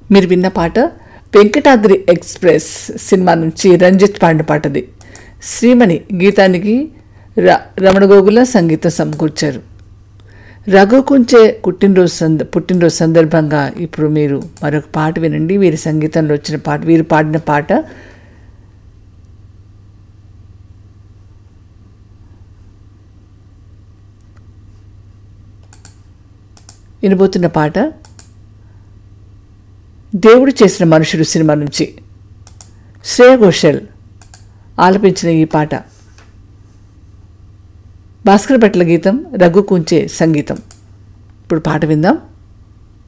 మీరు విన్న పాట వెంకటాద్రి ఎక్స్ప్రెస్ సినిమా నుంచి రంజిత్ పాడిన పాటది. శ్రీమణి గీతానికి రమణగోగుల సంగీతం సమకూర్చారు. రఘు కుంచే పుట్టినరోజు సందర్భంగా ఇప్పుడు మీరు మరొక పాట వినండి. వీరి సంగీతంలో వచ్చిన పాట, వీరు పాడిన పాట. వినబోతున్న పాట దేవుడు చేసిన మనుషుడు సినిమా నుంచి శ్రేయ ఘోషల్ ఆలపించిన ఈ పాట. భాస్కర్ భట్ల గీతం, రఘు కుంచే సంగీతం. ఇప్పుడు పాట విందాం.